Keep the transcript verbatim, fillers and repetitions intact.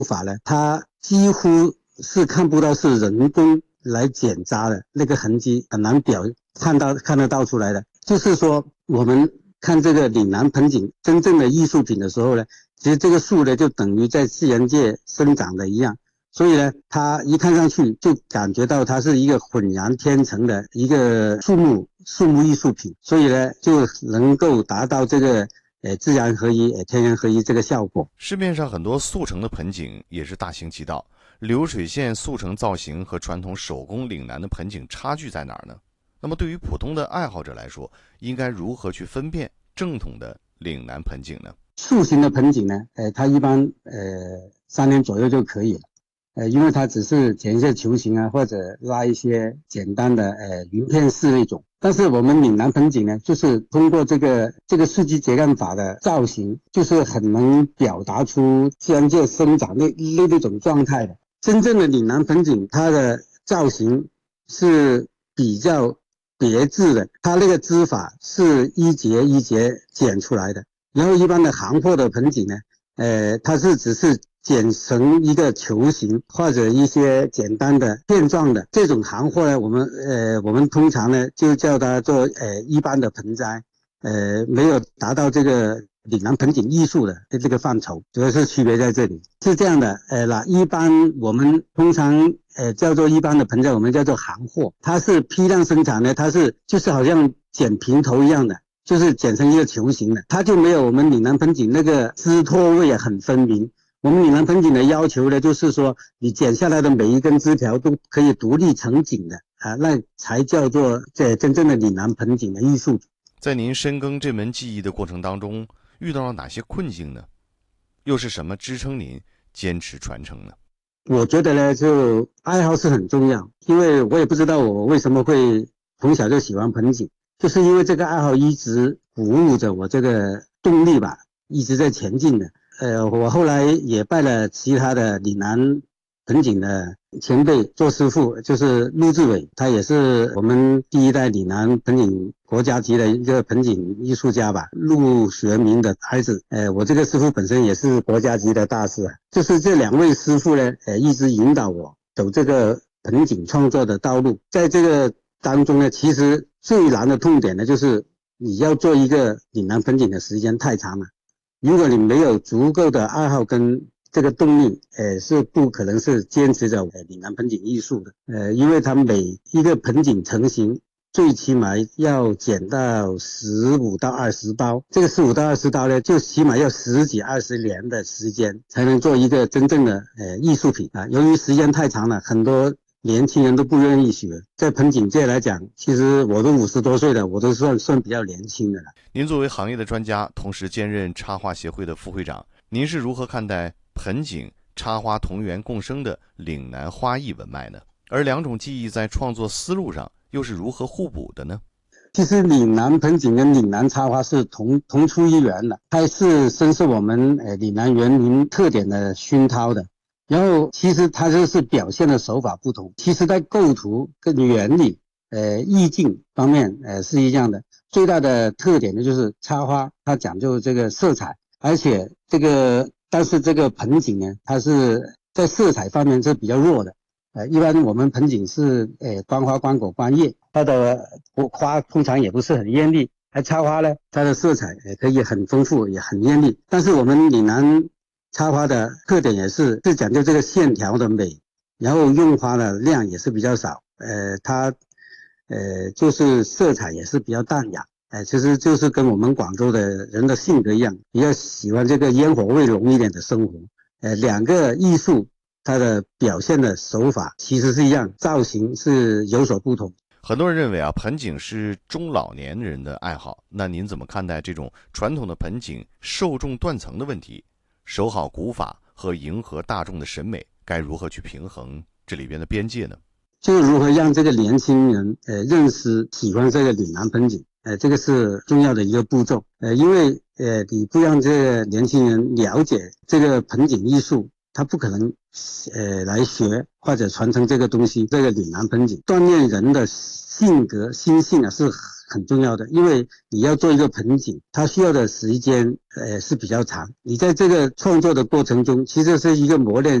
法呢，它几乎是看不到是人工来剪扎的那个痕迹，很难表看到看得到出来的。就是说我们看这个岭南盆景真正的艺术品的时候呢，其实这个树呢就等于在自然界生长的一样，所以呢它一看上去就感觉到它是一个浑然天成的一个树木树木艺术品，所以呢就能够达到这个呃自然合一呃天人合一这个效果。 市面上很多速成的盆景也是大行其道，流水线速成造型和传统手工岭南的盆景差距在哪儿呢？那么对于普通的爱好者来说，应该如何去分辨正统的岭南盆景呢？ 塑形的盆景呢，呃，它一般呃三年左右就可以了，呃，因为它只是剪一些球形啊，或者拉一些简单的呃鳞片式那种。但是我们岭南盆景呢，就是通过这个这个树基节干法的造型，就是很能表达出自然界生长那那那种状态的。真正的岭南盆景，它的造型是比较别致的，它那个织法是一节一节剪出来的。然后一般的行货的盆景呢，呃，它是只是剪成一个球形或者一些简单的片状的这种行货呢，我们呃我们通常呢就叫它做呃一般的盆栽，呃没有达到这个岭南盆景艺术的这个范畴，主要是区别在这里。是这样的，呃那一般我们通常呃叫做一般的盆栽，我们叫做行货，它是批量生产的，它是就是好像剪平头一样的。就是剪成一个球形的，它就没有我们岭南盆景那个枝托位啊很分明。我们岭南盆景的要求呢，就是说你剪下来的每一根枝条都可以独立成景的啊，那才叫做这真正的岭南盆景的艺术。 在您深耕这门技艺的过程当中，遇到了哪些困境呢？又是什么支撑您坚持传承呢？ 我觉得呢，就爱好是很重要，因为我也不知道我为什么会从小就喜欢盆景。就是因为这个爱好一直鼓舞着我这个动力吧，一直在前进的。呃，我后来也拜了其他的岭南盆景的前辈做师傅，就是陆志伟，他也是我们第一代岭南盆景国家级的一个盆景艺术家吧，陆学明的儿子。呃，我这个师傅本身也是国家级的大师啊。就是这两位师傅呢，呃，一直引导我走这个盆景创作的道路。在这个当中呢，其实最难的痛点呢，就是你要做一个岭南盆景的时间太长了。如果你没有足够的爱好跟这个动力，呃，是不可能是坚持着岭南盆景艺术的。呃，因为它每一个盆景成型，最起码要剪到十五到二十刀。这个十五到二十刀呢，就起码要十几二十年的时间才能做一个真正的呃艺术品啊。由于时间太长了，很多年轻人都不愿意学。在盆景界来讲，其实我都五十多岁了，我都算算比较年轻的了。 您作为行业的专家，同时兼任插画协会的副会长，您是如何看待盆景、插花同源共生的岭南花艺文脉呢？而两种技艺在创作思路上又是如何互补的呢？ 其实岭南盆景跟岭南插花是同同出一源的，它是深受我们呃岭南原民特点的熏陶的。然后其实它就是表现的手法不同，其实在构图跟原理呃意境方面呃是一样的。最大的特点呢就是插花它讲究这个色彩，而且这个但是这个盆景呢，它是在色彩方面是比较弱的。呃，一般我们盆景是呃观花观果观叶，它的花通常也不是很艳丽，而插花呢，它的色彩也可以很丰富，也很艳丽。但是我们岭南插花的特点也是是讲究这个线条的美，然后用花的量也是比较少，呃，它呃就是色彩也是比较淡雅，呃，其实就是跟我们广州的人的性格一样，比较喜欢这个烟火味浓一点的生活。呃，两个艺术它的表现的手法其实是一样，造型是有所不同。 很多人认为啊，盆景是中老年人的爱好，那您怎么看待这种传统的盆景受众断层的问题？守好古法和迎合大众的审美，该如何去平衡这里边的边界呢？ 就是如何让这个年轻人呃认识喜欢这个岭南盆景，呃这个是重要的一个步骤。呃因为呃你不让这个年轻人了解这个盆景艺术， 他不可能呃来学或者传承这个东西。这个岭南盆景锻炼人的性格心性啊是很重要的，因为你要做一个盆景，它需要的时间呃是比较长。你在这个创作的过程中，其实是一个磨练